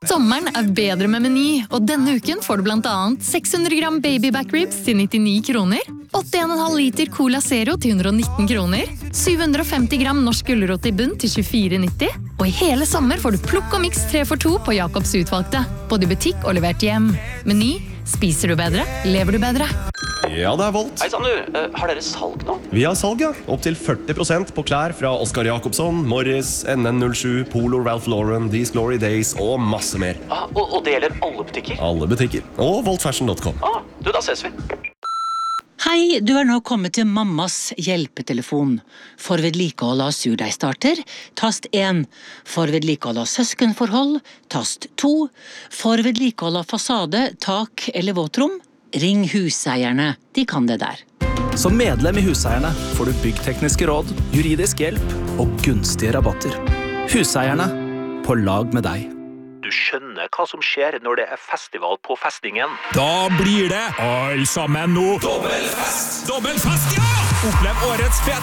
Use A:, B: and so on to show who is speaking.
A: Sommeren bedre med Meny, og denne uken får du blant annet 600 gram baby back ribs til 99 kroner, 8,5 liter Cola Zero til 119 kroner, 750 gram norsk gulrot i bunn til 24,90, og i hele sommer får du plukk og mix 3 for 2 på Jacobs utvalgte, både i butikk og levert hjem. Meny, spiser du bedre, lever du bedre.
B: Ja, det Volt.
C: Hei, Sander, har dere salg nå?
B: Vi har salg, ja. Opp til 40% på klær fra Oscar Jacobsson, Morris, NN07, Polo, Ralph Lauren, These Glory Days og masse mer.
C: Og det gjelder alle butikker?
B: Alle butikker. Og voltfashion.com.
C: Da ses vi.
D: Hei, du nå kommet til mammas hjelpetelefon. For vedlikehold av surdeigstarter, tast 1. For vedlikehold av søskenforhold, tast 2. For vedlikehold av fasade, tak eller våtrom, ring huseierne. De kan det der.
E: Som medlem i Huseierne får du byggtekniske råd, juridisk hjelp og gunstige rabatter. Huseierne, på lag med deg.
F: Du skjønner hva som skjer når det festival på festningen.
G: Da blir det alle sammen nå. Dobbelfest! Dobbelfest, ja! Opplev årets